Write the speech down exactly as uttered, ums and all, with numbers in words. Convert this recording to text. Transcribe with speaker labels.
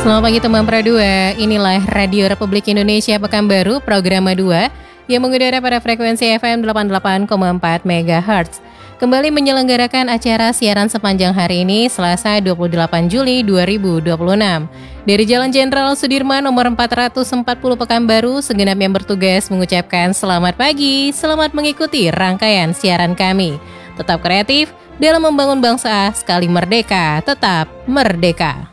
Speaker 1: Selamat pagi teman Pra dua, inilah Radio Republik Indonesia Pekanbaru, program dua yang mengudara pada frekuensi F M delapan puluh delapan koma empat megahertz. Kembali menyelenggarakan acara siaran sepanjang hari ini, Selasa dua puluh delapan Juli dua ribu dua puluh enam. Dari Jalan Jenderal Sudirman nomor empat ratus empat puluh Pekanbaru, segenap yang bertugas mengucapkan selamat pagi, selamat mengikuti rangkaian siaran kami. Tetap kreatif dalam membangun bangsa, sekali merdeka, tetap merdeka.